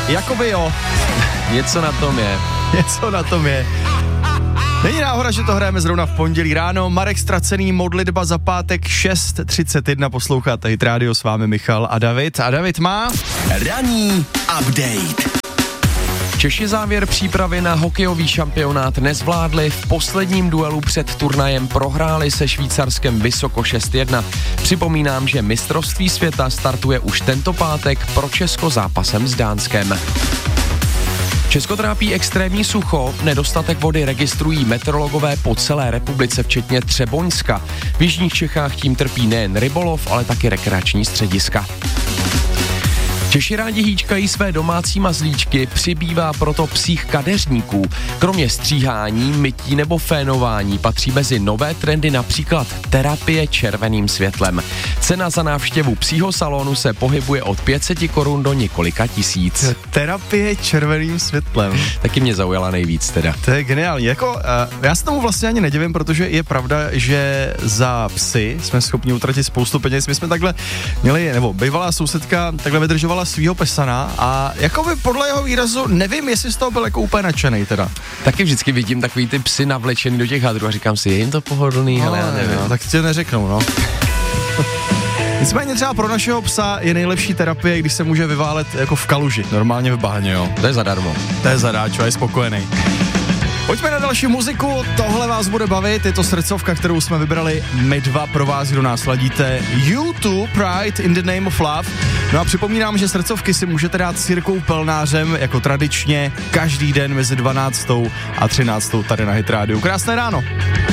Jakoby jo. Něco na tom je. Něco na tom je. Není náhoda, že to hrajeme zrovna v pondělí ráno. Marek Ztracený, modlitba za pátek 6:31. Posloucháte Hit Radio, s vámi Michal a David. A David má... Ranní update. Češi závěr přípravy na hokejový šampionát nezvládli. V posledním duelu před turnajem prohráli se Švýcarskem vysoko 6:1. Připomínám, že mistrovství světa startuje už tento pátek, pro Česko zápasem s Dánskem. Česko trápí extrémní sucho, nedostatek vody registrují meteorologové po celé republice, včetně Třeboňska. V jižních Čechách tím trpí nejen rybolov, ale taky rekreační střediska. Češi rádi hýčkají své domácí mazlíčky, přibývá proto psích kadeřníků. Kromě stříhání, mytí nebo fénování patří mezi nové trendy například terapie červeným světlem. Cena za návštěvu psího salonu se pohybuje od 500 korun do několika tisíc. Terapie červeným světlem. Taky mě zaujala nejvíc teda. To je geniální. Já se tomu vlastně ani nedivím, protože je pravda, že za psy jsme schopni utratit spoustu peněz. My jsme takhle měli, nebo bývalá sousedka takhle vydržovala svýho pesana a jakoby podle jeho výrazu nevím, jestli z toho byl jako úplně nadšenej teda. Taky vždycky vidím takový ty psy navlečený do těch hadrů a říkám si, je jim to pohodlný, ale já nevím. No, tak tě neřeknou, no. Nicméně třeba pro našeho psa je nejlepší terapie, když se může vyválet jako v kaluži, normálně v bahně, jo. To je zadarmo. To je zadáč, a je spokojený. Pojďme na další muziku, tohle vás bude bavit, je to srdcovka, kterou jsme vybrali my dva pro vás, kdo nás ladíte. U2, Pride in the Name of Love. No a připomínám, že srdcovky si můžete dát s Jirkou Pelnářem jako tradičně každý den mezi 12. a 13. tady na Hit Radio. Krásné ráno.